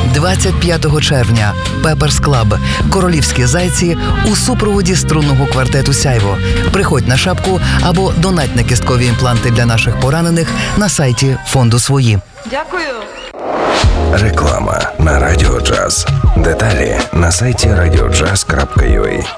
25 червня Pepper's Club «Королівські зайці» у супроводі струнного квартету «Сяйво». Приходь на шапку або донать на кісткові імпланти для наших поранених на сайті фонду «Свої». Дякую. Реклама на Радіо Джаз. Деталі на сайті radiojazz.ua.